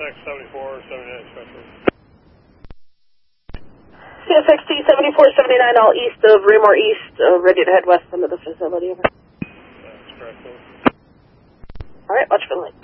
CSX 7479 specialist. CSXT 7479, all east of Raymore East, ready to head west into the facility. That's correct. All right, watch for the light.